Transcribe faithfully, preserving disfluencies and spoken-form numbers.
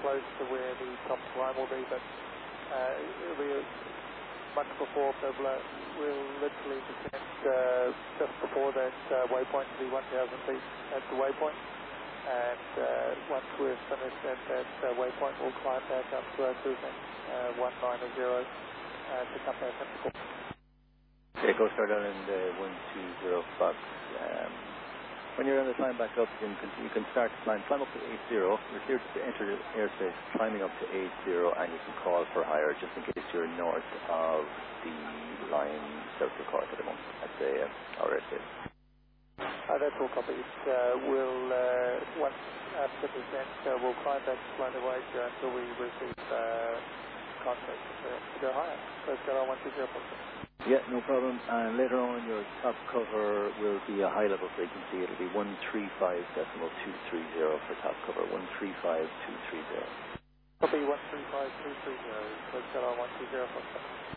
close to where the top climb will be, but uh, it'll be much before Puebla. We'll literally descend uh, just before that uh, waypoint to be one thousand feet at the waypoint. And uh, once we're finished at that uh, waypoint, we'll climb back up to our cruising uh, one nine zero uh, to come back into port. Okay, go start down in the one two zero Fox. Um, when you're on the climb back up, you can, you can start to climb. Climb up to eight zero. You're clear to enter the airspace, climbing up to eight zero, and you can call for higher just in case you're north of the line South Dakota at the moment. That's the, uh, our airspace. Uh, that's all copied. Uh, we'll, uh, once after descent, uh, we'll climb back slowly away until we receive uh, contact to, to go higher. So it's got our one two zero Fox. Yeah, no problem. And later on, your top cover will be a high-level frequency. It'll be one three five decimal two three zero for top cover, one three five two three zero. Copy one three five two three zero, so it's got our one two zero Fox.